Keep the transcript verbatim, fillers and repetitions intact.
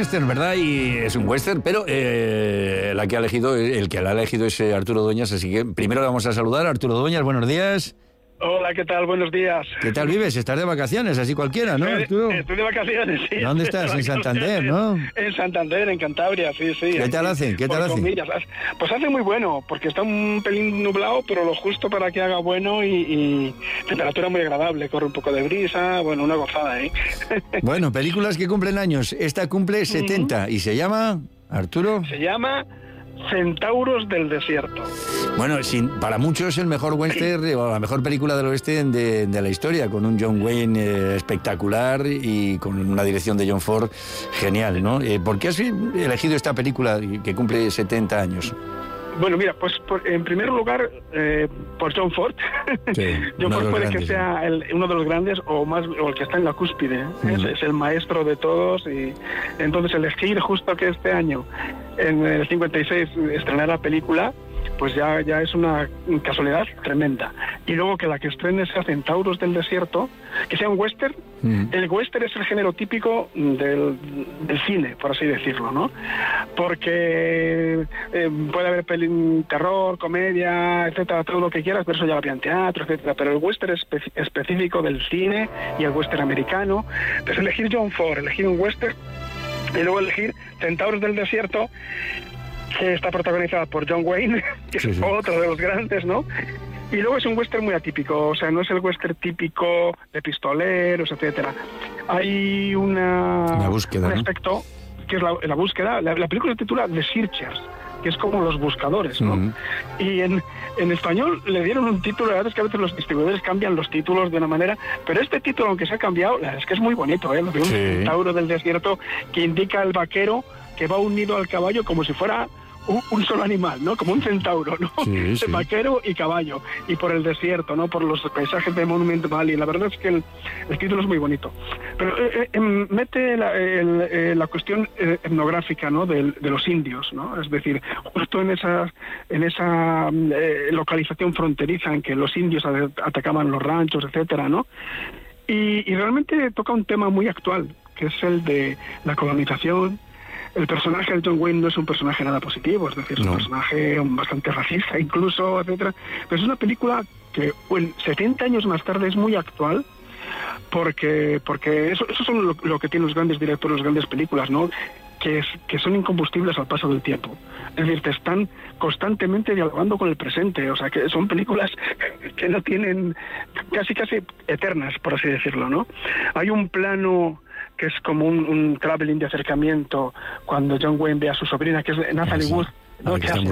western, ¿verdad? Y es un western, pero eh, la que ha elegido, el que la ha elegido es Arturo Dueñas, así que primero le vamos a saludar. Arturo Dueñas, buenos días. Hola, ¿qué tal? Buenos días. ¿Qué tal vives? Estás de vacaciones, así cualquiera, ¿no, Arturo? Estoy de vacaciones, sí. ¿Dónde estás? En Santander, ¿no? En Santander, en Cantabria, sí, sí. ¿Qué tal hace? ¿Qué tal hace? Pues hace muy bueno, porque está un pelín nublado, pero lo justo para que haga bueno y, y temperatura muy agradable. Corre un poco de brisa, bueno, una gozada, ¿eh? Bueno, películas que cumplen años. Esta cumple setenta uh-huh. y se llama, Arturo... Se llama... Centauros del Desierto. Bueno, sin, para muchos el mejor western o la mejor película del oeste de, de la historia, con un John Wayne eh, espectacular y con una dirección de John Ford genial, ¿no? Eh, ¿Por qué has elegido esta película que cumple setenta años? Bueno, mira, pues por, en primer lugar, eh, por John Ford. Sí, John Ford puede grandes, que sea el, uno de los grandes o más o el que está en la cúspide. Uh-huh. es, es el maestro de todos y entonces elegir justo que este año, en el cincuenta y seis, estrenar la película, pues ya, ya es una casualidad tremenda. Y luego que la que estrene sea Centauros del Desierto, que sea un western. Mm. El western es el género típico del, del cine, por así decirlo, ¿no? Porque eh, puede haber peli, terror, comedia, etcétera, todo lo que quieras, pero eso ya lo había en teatro, etcétera. Pero el western es espe- específico del cine y el western americano. Entonces elegir John Ford, elegir un western y luego elegir Centauros del Desierto, que está protagonizada por John Wayne, que sí, es sí. otro de los grandes, ¿no? Y luego es un western muy atípico, o sea, no es el western típico de pistoleros, etcétera. Hay una, una búsqueda, un aspecto, ¿no? que es la, la búsqueda. La, la película se titula The Searchers, que es como los buscadores, ¿no? Uh-huh. Y en, en español le dieron un título, la verdad es que a veces los distribuidores cambian los títulos de una manera, pero este título, aunque se ha cambiado, la verdad es que es muy bonito, ¿eh? Lo de un sí. centauro del desierto que indica al vaquero que va unido al caballo como si fuera un, un solo animal, ¿no? Como un centauro, ¿no? Sí, sí. Vaquero y caballo. Y por el desierto, ¿no? Por los paisajes de Monument Valley. La verdad es que el, el título es muy bonito. Pero eh, eh, mete la, el, eh, la cuestión eh, etnográfica, ¿no? De, de los indios, ¿no? Es decir, justo en esa, en esa eh, localización fronteriza en que los indios atacaban los ranchos, etcétera, ¿no? Y, y realmente toca un tema muy actual, que es el de la colonización. El personaje de John Wayne no es un personaje nada positivo, es decir, es no. un personaje bastante racista incluso, etcétera. Pero es una película que bueno, setenta años más tarde es muy actual, porque porque eso, eso son lo, lo que tienen los grandes directores, las grandes películas, ¿no? Que, es, que son incombustibles al paso del tiempo. Es decir, te están constantemente dialogando con el presente, o sea, que son películas que no tienen, casi casi eternas, por así decirlo, ¿no? Hay un plano que es como un, un traveling de acercamiento cuando John Wayne ve a su sobrina, que es Natalie Wood, ¿no? Que hace